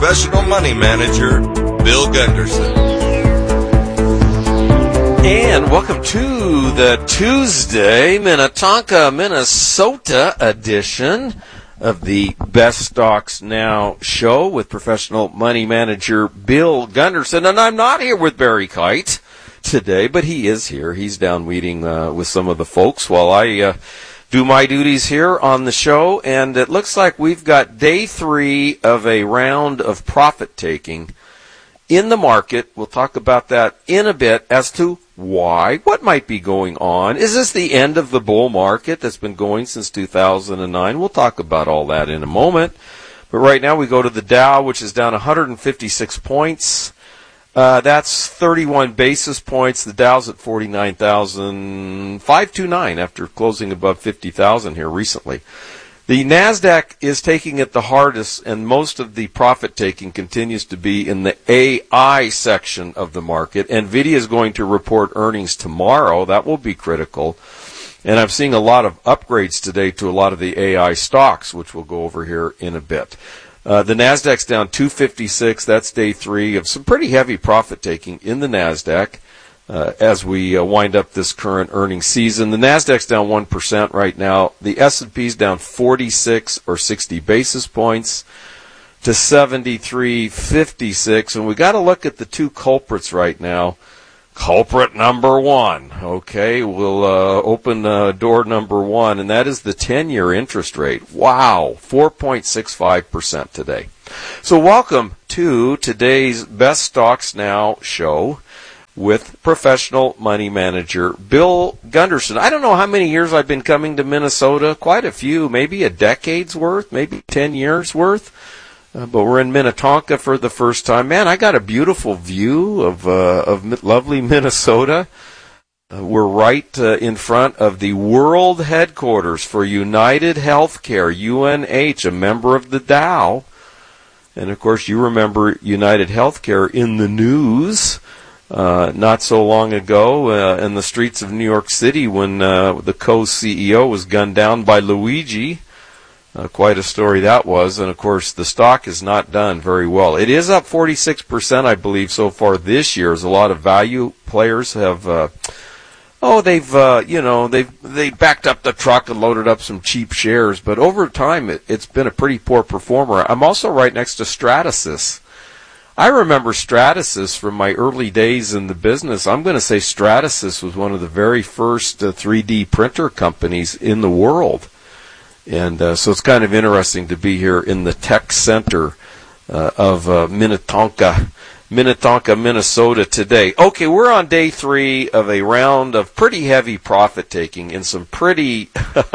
professional money manager, Bill Gunderson. And welcome to the Tuesday Minnetonka, Minnesota edition of the Best Stocks Now show with professional money manager Bill Gunderson. And I'm not here with Barry Kite today, but he is here. He's down meeting with some of the folks while I do my duties here on the show. And it looks like we've got day 3 of a round of profit taking in the market. We'll talk about that in a bit as to why, what might be going on. Is this the end of the bull market that's been going since 2009? We'll talk about all that in a moment. But right now we go to the Dow, which is down 156 points. That's 31 basis points. The Dow's at 49,529 after closing above 50,000 here recently. The NASDAQ is taking it the hardest, and most of the profit taking continues to be in the AI section of the market. NVIDIA is going to report earnings tomorrow. That will be critical. And I'm seeing a lot of upgrades today to a lot of the AI stocks, which we'll go over here in a bit. The NASDAQ's down 256. That's day 3 of some pretty heavy profit taking in the NASDAQ. As we wind up this current earnings season. The NASDAQ's down 1% right now. The S&P's down 46 or 60 basis points to 73.56. And we got to look at the two culprits right now. Culprit number 1. Okay, we'll open door number 1, and that is the 10-year interest rate. Wow, 4.65% today. So welcome to today's Best Stocks Now show with professional money manager Bill Gunderson. I don't know how many years I've been coming to Minnesota, quite a few, maybe a decade's worth, maybe 10 years worth. But we're in Minnetonka for the first time. Man, I got a beautiful view of lovely Minnesota. We're right in front of the world headquarters for United Healthcare, UNH, a member of the Dow. And of course, you remember United Healthcare in the news not so long ago in the streets of New York City when the co-CEO was gunned down by Luigi. Quite a story that was. And of course, the stock has not done very well. It is up 46%, I believe, so far this year, as a lot of value players have they backed up the truck and loaded up some cheap shares. But over time, it's been a pretty poor performer. I'm also right next to Stratasys. I remember Stratasys from my early days in the business. I'm going to say Stratasys was one of the very first 3D printer companies in the world. And so it's kind of interesting to be here in the tech center of Minnetonka, Minnesota today. Okay, we're on day 3 of a round of pretty heavy profit taking in some pretty,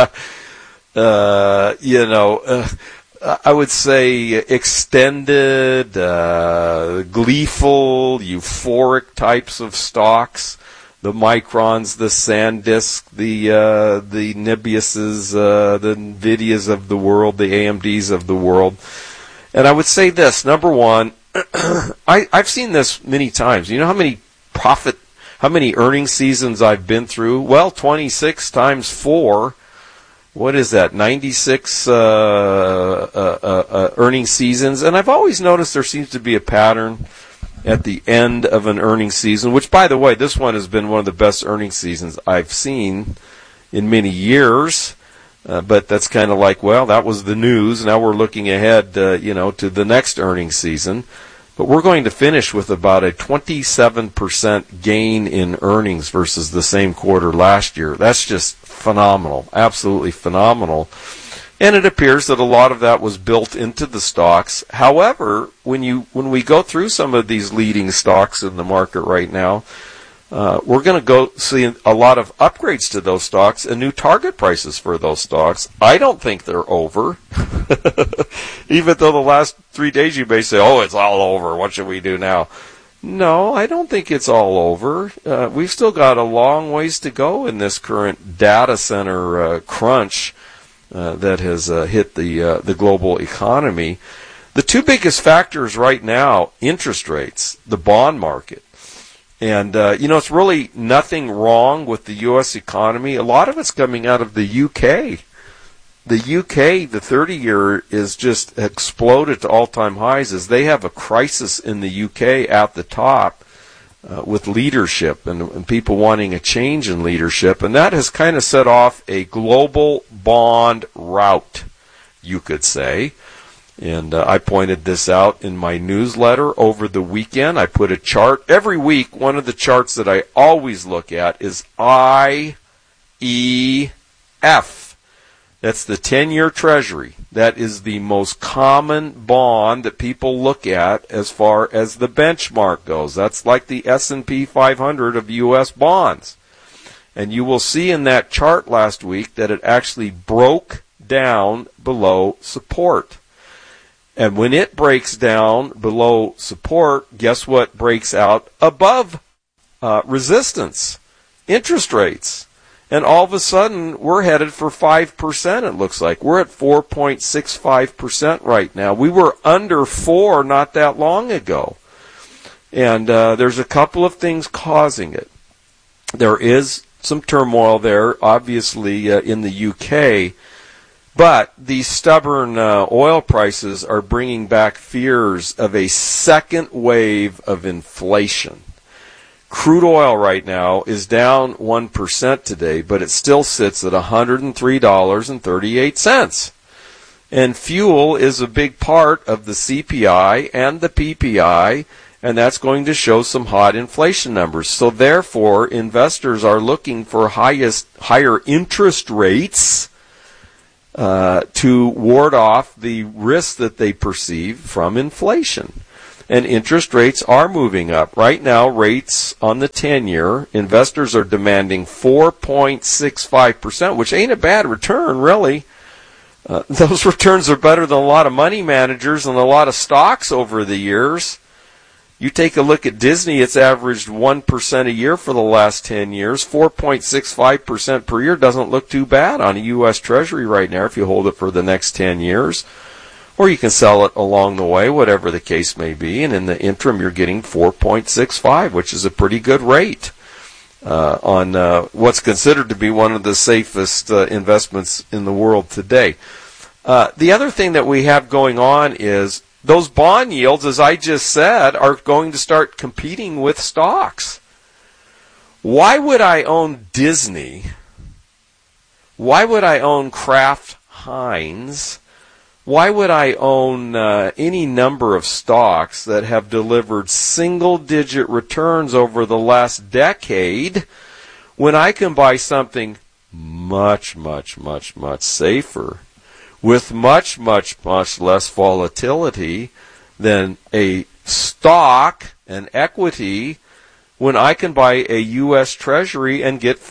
I would say extended, gleeful, euphoric types of stocks. The Microns, the SanDisk, the Nibiuses, the NVIDIAs of the world, the AMDs of the world. And I would say this, number 1, I've seen this many times. You know how many earnings seasons I've been through? Well, 26 times 4. What is that? 96 earnings seasons. And I've always noticed there seems to be a pattern at the end of an earnings season, which, by the way, this one has been one of the best earnings seasons I've seen in many years. But that's kind of like, well, that was the news. Now we're looking ahead, to the next earnings season. But we're going to finish with about a 27% gain in earnings versus the same quarter last year. That's just phenomenal, absolutely phenomenal. And it appears that a lot of that was built into the stocks. However, when we go through some of these leading stocks in the market right now, we're going to go see a lot of upgrades to those stocks and new target prices for those stocks. I don't think they're over. Even though the last 3 days you may say, oh, it's all over. What should we do now? No, I don't think it's all over. We've still got a long ways to go in this current data center crunch that has hit the global economy. The two biggest factors right now, interest rates, the bond market. And, it's really nothing wrong with the U.S. economy. A lot of it's coming out of the U.K. the UK, the 30-year is just exploded to all-time highs as they have a crisis in the UK at the top with leadership and people wanting a change in leadership. And that has kind of set off a global bond rout, you could say. And I pointed this out in my newsletter over the weekend. I put a chart. Every week, one of the charts that I always look at is IEF. That's the 10-year Treasury. That is the most common bond that people look at as far as the benchmark goes. That's like the S&P 500 of U.S. bonds. And you will see in that chart last week that it actually broke down below support. And when it breaks down below support, guess what breaks out above resistance? Interest rates. And all of a sudden, we're headed for 5%, it looks like. We're at 4.65% right now. We were under 4 not that long ago. And there's a couple of things causing it. There is some turmoil there, obviously, in the UK. But these stubborn oil prices are bringing back fears of a second wave of inflation. Crude oil right now is down 1% today, but it still sits at $103.38. And fuel is a big part of the CPI and the PPI, and that's going to show some hot inflation numbers. So therefore, investors are looking for higher interest rates to ward off the risk that they perceive from inflation. And interest rates are moving up. Right now, rates on the 10-year, investors are demanding 4.65%, which ain't a bad return, really. Those returns are better than a lot of money managers and a lot of stocks over the years. You take a look at Disney, it's averaged 1% a year for the last 10 years. 4.65% per year doesn't look too bad on a U.S. Treasury right now if you hold it for the next 10 years. Or you can sell it along the way, whatever the case may be. And in the interim, you're getting 4.65, which is a pretty good rate on what's considered to be one of the safest investments in the world today. The other thing that we have going on is those bond yields, as I just said, are going to start competing with stocks. Why would I own Disney? Why would I own Kraft Heinz? Why would I own any number of stocks that have delivered single-digit returns over the last decade when I can buy something much, much, much, much safer with much, much, much less volatility than a stock, an equity, when I can buy a U.S. Treasury and get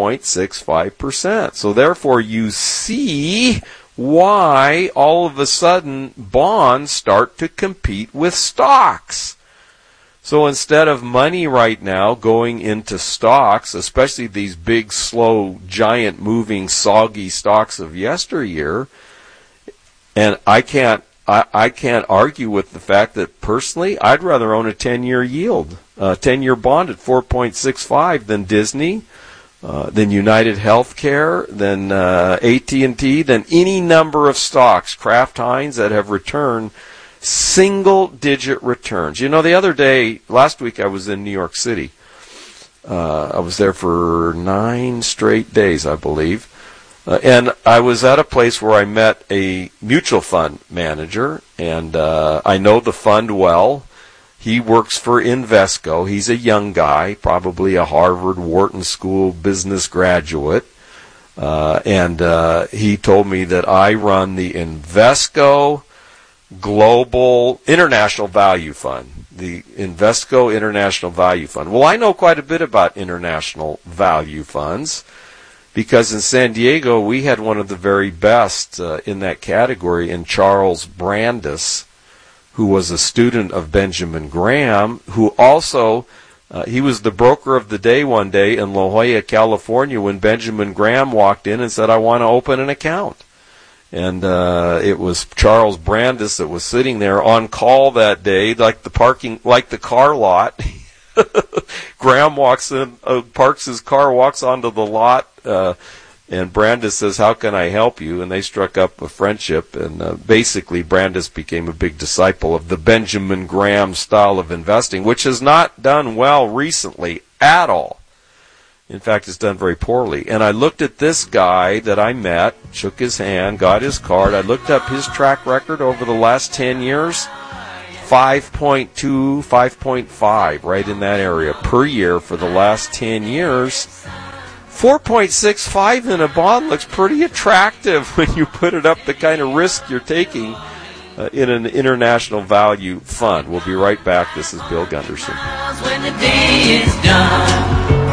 4.65%. So therefore, you see why all of a sudden bonds start to compete with stocks. So instead of money right now going into stocks, especially these big, slow, giant moving, soggy stocks of yesteryear, and I can't argue with the fact that personally I'd rather own a 10-year yield, 10-year bond at 4.65 than Disney, than United Healthcare, than AT&T, than any number of stocks, Kraft Heinz, that have returned single-digit returns. You know, the other day, last week, I was in New York City. I was there for 9 straight days, I believe. And I was at a place where I met a mutual fund manager, and I know the fund well. He works for Invesco. He's a young guy, probably a Harvard Wharton School business graduate. And he told me that I run the Invesco Global International Value Fund, the Invesco International Value Fund. Well, I know quite a bit about international value funds because in San Diego we had one of the very best in that category in Charles Brandis, who was a student of Benjamin Graham, who also, he was the broker of the day one day in La Jolla, California, when Benjamin Graham walked in and said, I want to open an account. And it was Charles Brandis that was sitting there on call that day, like the car lot. Graham walks in, parks his car, walks onto the lot, And Brandis says, how can I help you? And they struck up a friendship, and basically Brandis became a big disciple of the Benjamin Graham style of investing, which has not done well recently at all. In fact, it's done very poorly. And I looked at this guy that I met, shook his hand, got his card. I looked up his track record over the last 10 years, 5.2, 5.5, right in that area per year for the last 10 years. 4.65 in a bond looks pretty attractive when you put it up the kind of risk you're taking in an international value fund. We'll be right back. This is Bill Gunderson. When the day is done.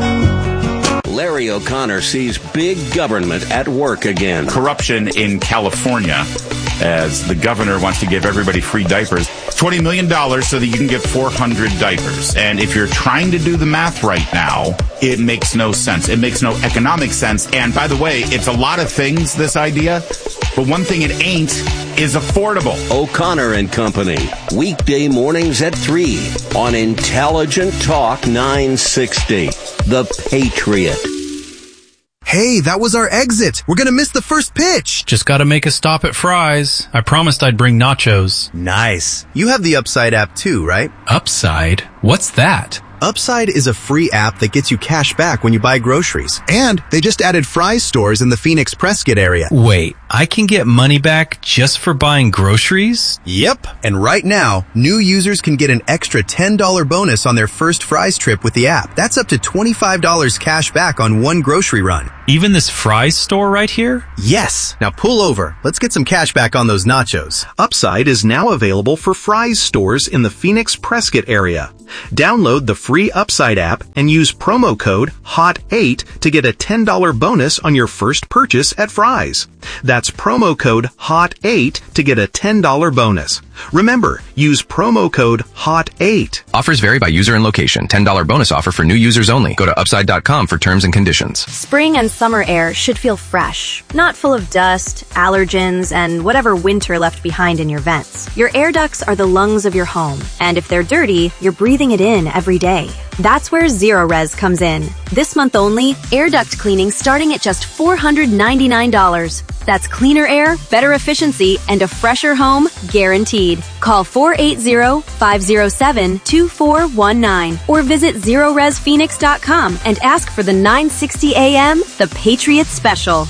Larry O'Connor sees big government at work again. Corruption in California, as the governor wants to give everybody free diapers. $20 million so that you can get 400 diapers. And if you're trying to do the math right now, it makes no sense. It makes no economic sense. And by the way, it's a lot of things, this idea, but one thing it ain't is affordable. O'Connor and Company, weekday mornings at 3 on Intelligent Talk 960. The Patriot. Hey, that was our exit. We're gonna miss the first pitch. Just gotta make a stop at Fry's. I promised I'd bring nachos. Nice. You have the Upside app too, right? Upside? What's that? Upside is a free app that gets you cash back when you buy groceries. And they just added Fry's stores in the Phoenix Prescott area. Wait, I can get money back just for buying groceries? Yep. And right now, new users can get an extra $10 bonus on their first Fry's trip with the app. That's up to $25 cash back on one grocery run. Even this Fry's store right here? Yes. Now pull over. Let's get some cash back on those nachos. Upside is now available for Fry's stores in the Phoenix Prescott area. Download the free Upside app and use promo code HOT8 to get a $10 bonus on your first purchase at Fry's. That's promo code HOT8 to get a $10 bonus. Remember, use promo code HOT8. Offers vary by user and location. $10 bonus offer for new users only. Go to upside.com for terms and conditions. Spring and summer air should feel fresh, not full of dust, allergens, and whatever winter left behind in your vents. Your air ducts are the lungs of your home, and if they're dirty, you're breathing it in every day. That's where Zerorez comes in. This month only, air duct cleaning starting at just $499. That's cleaner air, better efficiency, and a fresher home guaranteed. Call 480-507-2419 or visit ZerorezPhoenix.com and ask for the 960 AM The Patriot Special.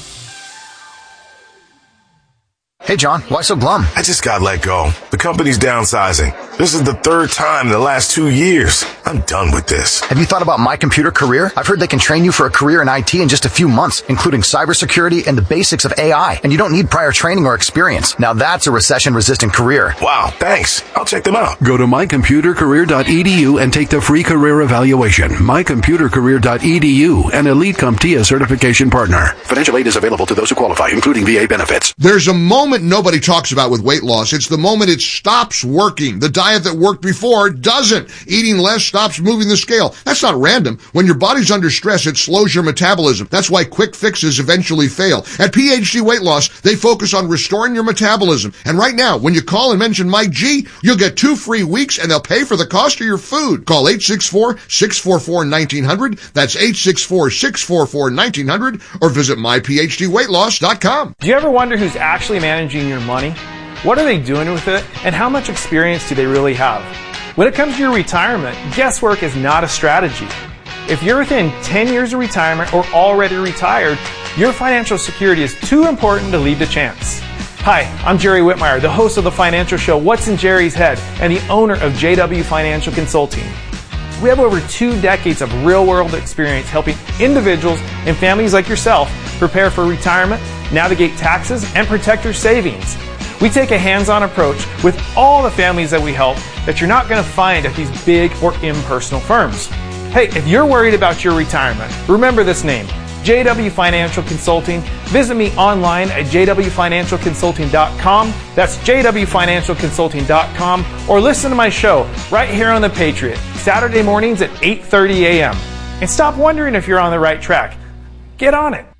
Hey, John, why so glum? I just got let go. The company's downsizing. This is the third time in the last 2 years. I'm done with this. Have you thought about My Computer Career? I've heard they can train you for a career in IT in just a few months, including cybersecurity and the basics of AI, and you don't need prior training or experience. Now that's a recession-resistant career. Wow, thanks. I'll check them out. Go to mycomputercareer.edu and take the free career evaluation. Mycomputercareer.edu, an Elite CompTIA certification partner. Financial aid is available to those who qualify, including VA benefits. There's a moment nobody talks about with weight loss. It's the moment it stops working. The diet that worked before doesn't. Eating less stops moving the scale. That's not random. When your body's under stress, it slows your metabolism. That's why quick fixes eventually fail. At PhD Weight Loss, they focus on restoring your metabolism. And right now, when you call and mention Mike G, you'll get 2 free weeks and they'll pay for the cost of your food. Call 864-644-1900. That's 864-644-1900 or visit myphdweightloss.com. Do you ever wonder who's actually managing your money? What are they doing with it? And how much experience do they really have? When it comes to your retirement, guesswork is not a strategy. If you're within 10 years of retirement or already retired, your financial security is too important to leave to chance. Hi, I'm Jerry Whitmire, the host of the financial show What's in Jerry's Head and the owner of JW Financial Consulting. We have over 2 decades of real-world experience helping individuals and families like yourself prepare for retirement, navigate taxes, and protect your savings. We take a hands-on approach with all the families that we help that you're not going to find at these big or impersonal firms. Hey, if you're worried about your retirement, remember this name, JW Financial Consulting. Visit me online at jwfinancialconsulting.com. That's jwfinancialconsulting.com. Or listen to my show right here on The Patriot, Saturday mornings at 8:30 a.m. And stop wondering if you're on the right track. Get on it.